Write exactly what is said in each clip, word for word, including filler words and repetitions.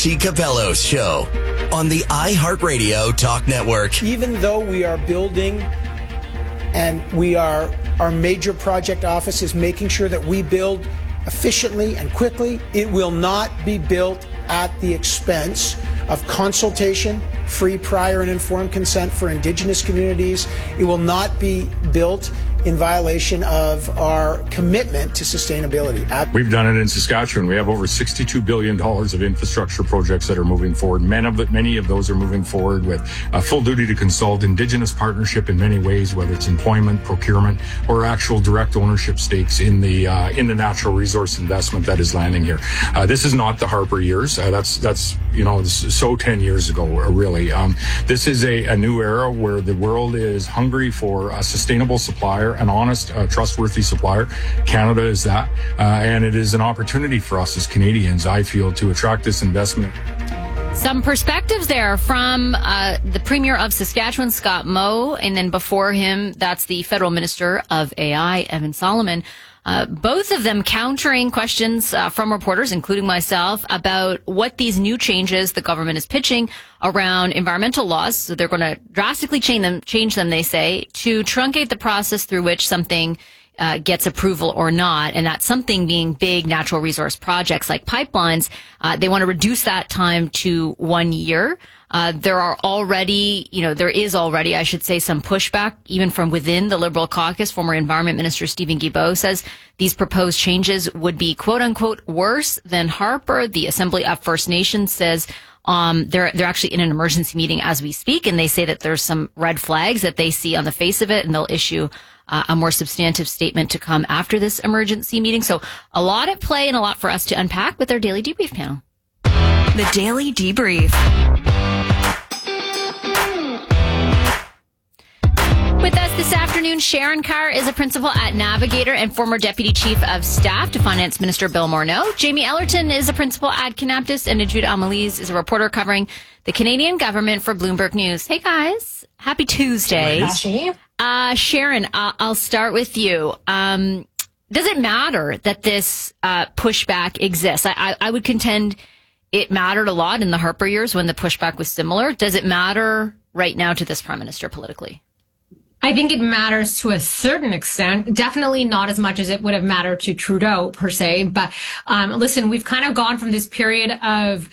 T. Cabello's show on the iHeartRadio Talk Network. Even though we are building and we are, our major project office is making sure that we build efficiently and quickly, it will not be built at the expense of consultation, free, prior, and informed consent for Indigenous communities. It will not be built in violation of our commitment to sustainability. We've done it in Saskatchewan. We have over sixty-two billion dollars of infrastructure projects that are moving forward. Many of, the, many of those are moving forward with a full duty to consult, Indigenous partnership in many ways, whether it's employment, procurement, or actual direct ownership stakes in the uh, in the natural resource investment that is landing here. Uh, this is not the Harper years. Uh, that's, that's you know, so ten years ago, really. Um, this is a, a new era where the world is hungry for a sustainable supplier, an honest, uh, trustworthy supplier. Canada is that. Uh, and it is an opportunity for us as Canadians, I feel, to attract this investment. Some perspectives there from uh, the Premier of Saskatchewan, Scott Moe, and then before him, that's the Federal Minister of A I, Evan Solomon. Uh, both of them countering questions uh, from reporters, including myself, about what these new changes the government is pitching around environmental laws. So they're going to drastically change them, change them, they say, to truncate the process through which something uh, gets approval or not. And that something being big natural resource projects like pipelines. Uh, they want to reduce that time to one year. Uh, there are already, you know, there is already, I should say, some pushback, even from within the Liberal caucus. Former Environment Minister Stephen Guilbeault says these proposed changes would be, quote unquote, worse than Harper. The Assembly of First Nations says um, they're they're actually in an emergency meeting as we speak, and they say that there's some red flags that they see on the face of it, and they'll issue uh, a more substantive statement to come after this emergency meeting. So a lot at play and a lot for us to unpack with our Daily Debrief panel. The Daily Debrief. With us this afternoon, Sharon Carr is a principal at Navigator and former Deputy Chief of Staff to Finance Minister Bill Morneau. Jamie Ellerton is a principal at Kanaptis, and Jude Amelise is a reporter covering the Canadian government for Bloomberg News. Hey, guys. Happy Tuesday. Happy. Uh, Sharon, uh, I'll start with you. Um, does it matter that this uh, pushback exists? I, I, I would contend it mattered a lot in the Harper years when the pushback was similar. Does it matter right now to this Prime Minister politically? I think it matters to a certain extent. Definitely not as much as it would have mattered to Trudeau per se. But um, listen, we've kind of gone from this period of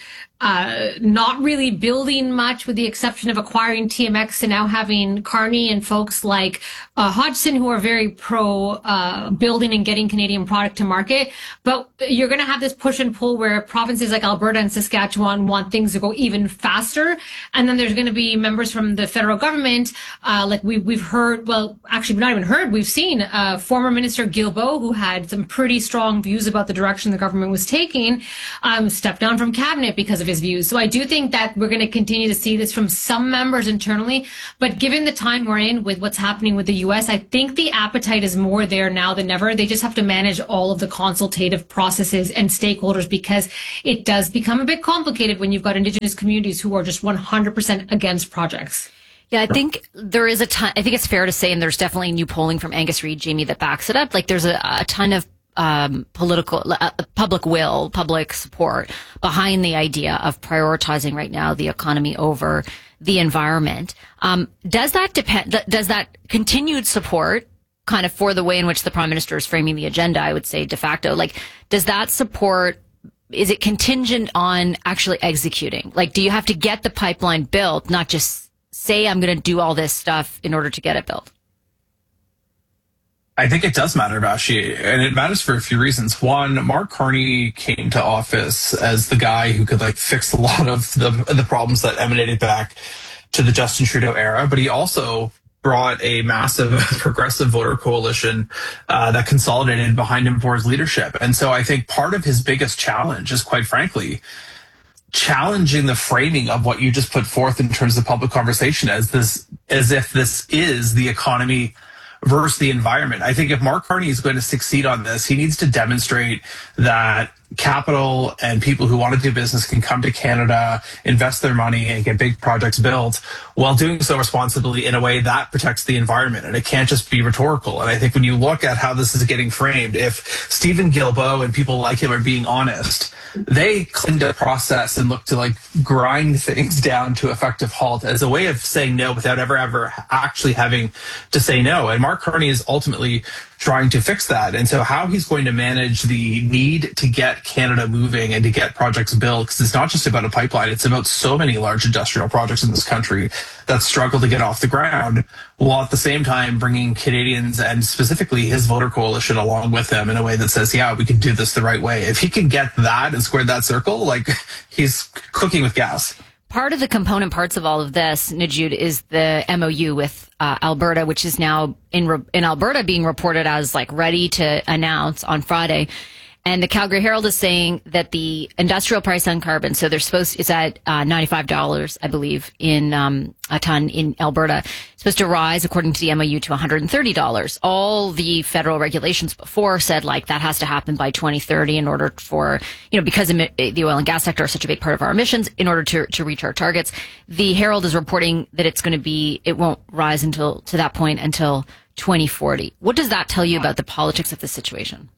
uh not really building much with the exception of acquiring T M X to now having Carney and folks like uh, Hodgson who are very pro uh building and getting Canadian product to market. But you're going to have this push and pull where provinces like Alberta and Saskatchewan want things to go even faster. And then there's going to be members from the federal government, uh like we, we've heard, well, actually we've not even heard, we've seen uh former Minister Guilbeault, who had some pretty strong views about the direction the government was taking, um stepped down from cabinet because of his views. So I do think that we're going to continue to see this from some members internally, but given the time we're in with what's happening with the U S, I think the appetite is more there now than ever. They just have to manage all of the consultative processes and stakeholders because it does become a bit complicated when you've got Indigenous communities who are just one hundred percent against projects. Yeah, I think there is a ton, I think it's fair to say, and there's definitely new polling from Angus Reid, Jamie, that backs it up. Like there's a, a ton of Um, political, uh, public will, public support behind the idea of prioritizing right now the economy over the environment. Um, does that depend, th- does that continued support kind of for the way in which the Prime Minister is framing the agenda, I would say de facto, like, does that support, is it contingent on actually executing? Like, do you have to get the pipeline built, not just say I'm going to do all this stuff in order to get it built? I think it does matter, Vashi, and it matters for a few reasons. One, Mark Carney came to office as the guy who could like fix a lot of the the problems that emanated back to the Justin Trudeau era, but he also brought a massive progressive voter coalition uh, that consolidated behind him for his leadership. And so I think part of his biggest challenge is, quite frankly, challenging the framing of what you just put forth in terms of public conversation as this, as if this is the economy versus the environment. I think if Mark Carney is going to succeed on this, he needs to demonstrate that capital and people who want to do business can come to Canada, invest their money, and get big projects built while doing so responsibly in a way that protects the environment. And it can't just be rhetorical. And I think when you look at how this is getting framed, if Stephen Guilbeault and people like him are being honest, they cling to process and look to like grind things down to effective halt as a way of saying no without ever, ever actually having to say no. And Mark Carney is ultimately trying to fix that. And so how he's going to manage the need to get Canada moving and to get projects built, because it's not just about a pipeline, it's about so many large industrial projects in this country that struggle to get off the ground, while at the same time bringing Canadians and specifically his voter coalition along with him in a way that says, yeah, we can do this the right way. If he can get that and square that circle, like, he's cooking with gas. Part of the component parts of all of this, Najud, is the M O U with uh, Alberta, which is now in re- in Alberta being reported as like ready to announce on Friday. And the Calgary Herald is saying that the industrial price on carbon, so they're supposed, it's at uh, ninety-five dollars, I believe, in um, a ton in Alberta, it's supposed to rise, according to the M O U, to one hundred thirty dollars. All the federal regulations before said, like, that has to happen by twenty thirty in order for, you know, because the oil and gas sector is such a big part of our emissions, in order to, to reach our targets. The Herald is reporting that it's going to be, it won't rise until, to that point, until twenty forty. What does that tell you about the politics of the situation?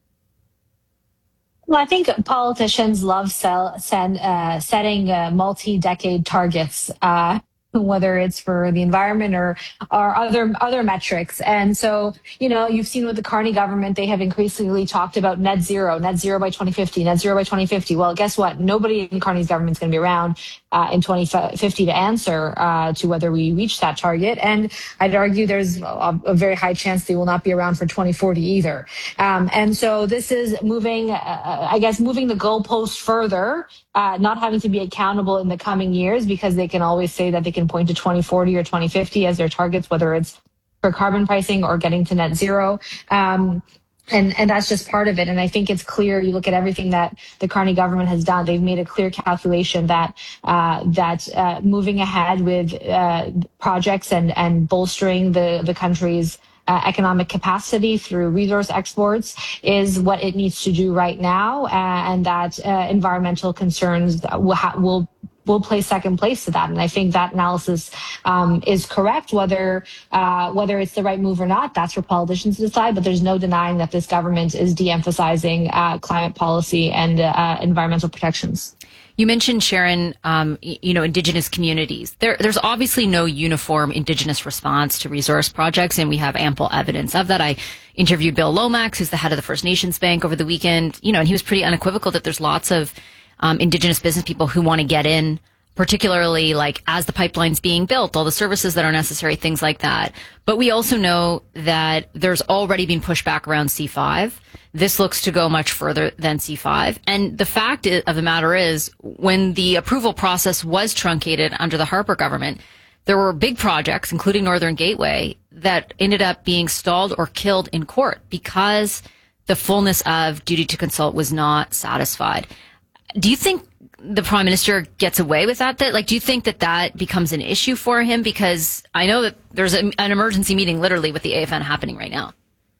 Well, I think politicians love sell, send, uh, setting uh, multi-decade targets, uh, whether it's for the environment or, or other other metrics. And so, you know, you've seen with the Carney government, they have increasingly talked about net zero, net zero by twenty fifty, net zero by twenty fifty. Well, guess what? Nobody in Carney's government is going to be around uh, in twenty fifty to answer uh, to whether we reach that target. And I'd argue there's a, a very high chance they will not be around for twenty forty either. Um, and so this is moving, uh, I guess, moving the goalpost further, uh, not having to be accountable in the coming years, because they can always say that they can point to twenty forty or twenty fifty as their targets, whether it's for carbon pricing or getting to net zero. Um, and, and that's just part of it. And I think it's clear, you look at everything that the Carney government has done, they've made a clear calculation that, uh, that, uh, moving ahead with, uh, projects and, and bolstering the, the country's Uh, economic capacity through resource exports is what it needs to do right now, uh, and that uh, environmental concerns will, ha- will will play second place to that. And I think that analysis um, is correct. Whether uh, whether it's the right move or not, that's for politicians to decide. But there's no denying that this government is de-emphasizing uh, climate policy and uh, environmental protections. You mentioned, Sharon, um, you know, Indigenous communities. There, there's obviously no uniform Indigenous response to resource projects, and we have ample evidence of that. I interviewed Bill Lomax, who's the head of the First Nations Bank, over the weekend, you know, and he was pretty unequivocal that there's lots of um, Indigenous business people who want to get in, particularly like as the pipeline's being built, all the services that are necessary, things like that. But we also know that there's already been pushback around C five. This looks to go much further than C five. And the fact of the matter is, when the approval process was truncated under the Harper government, there were big projects, including Northern Gateway, that ended up being stalled or killed in court because the fullness of duty to consult was not satisfied. Do you think the Prime Minister gets away with that? That, like, do you think that that becomes an issue for him? Because I know that there's a, an emergency meeting literally with the A F N happening right now.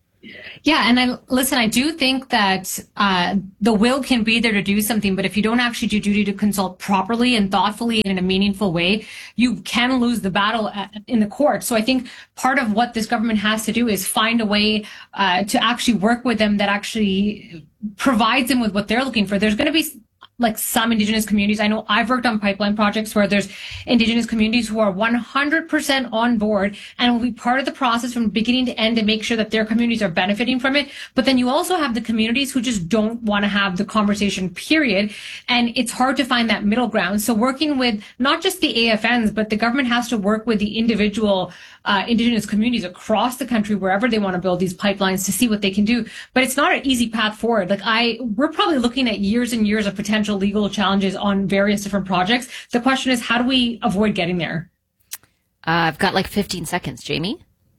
Yeah, and I listen, I do think that uh the will can be there to do something, but if you don't actually do duty to consult properly and thoughtfully and in a meaningful way, you can lose the battle at, in the court. So I think part of what this government has to do is find a way uh to actually work with them that actually provides them with what they're looking for. There's going to be like some Indigenous communities. I know I've worked on pipeline projects where there's Indigenous communities who are one hundred percent on board and will be part of the process from beginning to end to make sure that their communities are benefiting from it. But then you also have the communities who just don't want to have the conversation, period. And it's hard to find that middle ground. So working with not just the A F Ns, but the government has to work with the individual uh, Indigenous communities across the country, wherever they want to build these pipelines, to see what they can do. But it's not an easy path forward. Like I, we're probably looking at years and years of potential legal challenges on various different projects. The question is, how do we avoid getting there? Uh, I've got like fifteen seconds, Jamie.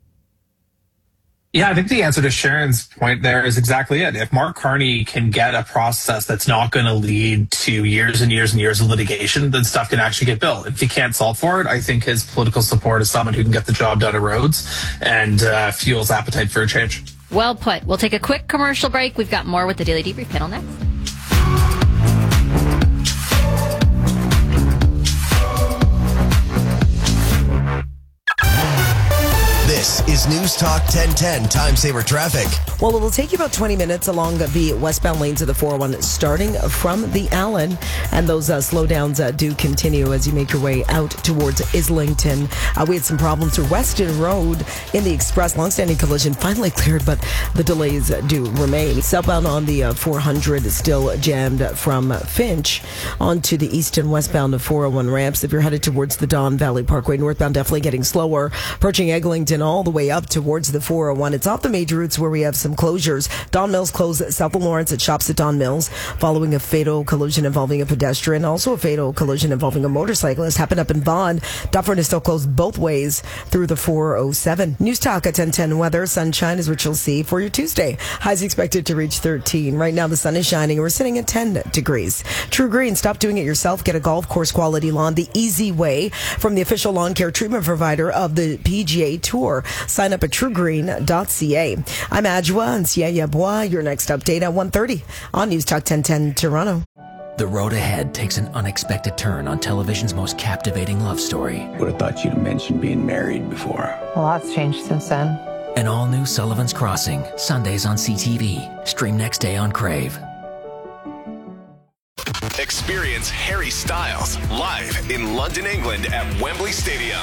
Yeah, I think the answer to Sharon's point there is exactly it. If Mark Carney can get a process that's not going to lead to years and years and years of litigation, then stuff can actually get built. If he can't solve for it, I think his political support is someone who can get the job done at roads and uh, fuels appetite for a change. Well put. We'll take a quick commercial break. We've got more with the Daily Debrief panel next. Here's News Talk ten ten Time Saver Traffic. Well, it will take you about twenty minutes along the westbound lanes of the four oh one, starting from the Allen. And those uh, slowdowns uh, do continue as you make your way out towards Islington. Uh, we had some problems through Weston Road in the express. Longstanding collision finally cleared, but the delays do remain. Southbound on the uh, four hundred is still jammed from Finch onto the east and westbound of four oh one ramps. If you're headed towards the Don Valley Parkway, northbound definitely getting slower, approaching Eglinton all the way up towards the four oh one. It's off the major routes where we have some closures. Don Mills closed south of Lawrence at shops at Don Mills following a fatal collision involving a pedestrian. Also a fatal collision involving a motorcyclist happened up in Vaughan. Dufferin is still closed both ways through the four oh seven. News Talk at ten ten weather. Sunshine is what you'll see for your Tuesday. Highs expected to reach thirteen. Right now the sun is shining and we're sitting at ten degrees. True Green, stop doing it yourself. Get a golf course quality lawn the easy way from the official lawn care treatment provider of the P G A Tour. Sign up at true green dot c a. I'm Adjoa and Siaya Bois. Your next update at one thirty on News Talk ten ten Toronto. The road ahead takes an unexpected turn on television's most captivating love story. Would have thought you'd have mentioned being married before. A lot's changed since then. An all-new Sullivan's Crossing, Sundays on C T V. Stream next day on Crave. Experience Harry Styles live in London, England at Wembley Stadium.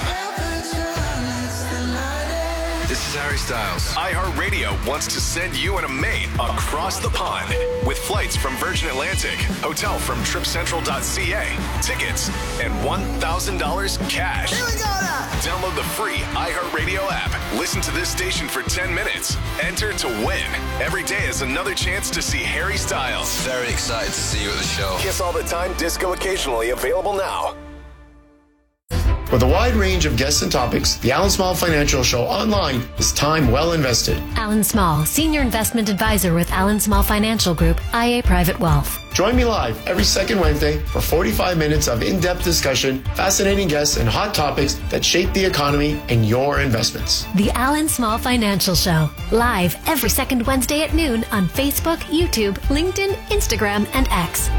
This is Harry Styles. iHeartRadio wants to send you and a mate across the pond with flights from Virgin Atlantic, hotel from trip central dot c a, tickets, and one thousand dollars cash. Here we go now. Download the free iHeartRadio app. Listen to this station for ten minutes. Enter to win. Every day is another chance to see Harry Styles. Very excited to see you at the show. Kiss all the time, disco occasionally, available now. With a wide range of guests and topics, the Alan Small Financial Show online is time well invested. Alan Small, Senior Investment Advisor with Alan Small Financial Group, I A Private Wealth. Join me live every second Wednesday for forty-five minutes of in-depth discussion, fascinating guests, and hot topics that shape the economy and your investments. The Alan Small Financial Show, live every second Wednesday at noon on Facebook, YouTube, LinkedIn, Instagram, and X.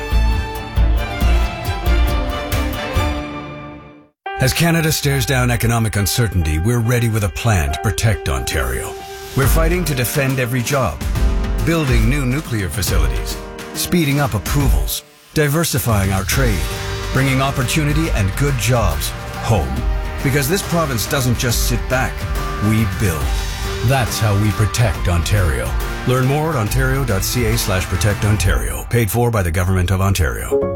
As Canada stares down economic uncertainty, we're ready with a plan to protect Ontario. We're fighting to defend every job, building new nuclear facilities, speeding up approvals, diversifying our trade, bringing opportunity and good jobs home. Because this province doesn't just sit back, we build. That's how we protect Ontario. Learn more at ontario dot c a slash protect Ontario. Paid for by the Government of Ontario.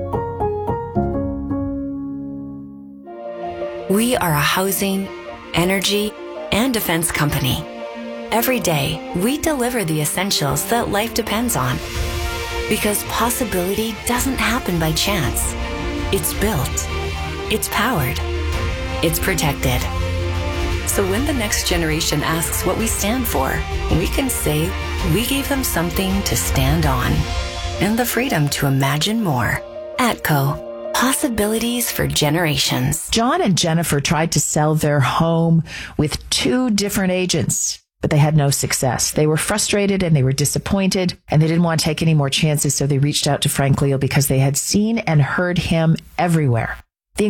We are a housing, energy, and defense company. Every day, we deliver the essentials that life depends on. Because possibility doesn't happen by chance. It's built. It's powered. It's protected. So when the next generation asks what we stand for, we can say we gave them something to stand on and the freedom to imagine more. ATCO. Possibilities for generations. John and Jennifer tried to sell their home with two different agents, but they had no success. They were frustrated and they were disappointed, and they didn't want to take any more chances, so they reached out to Frank Leal because they had seen and heard him everywhere.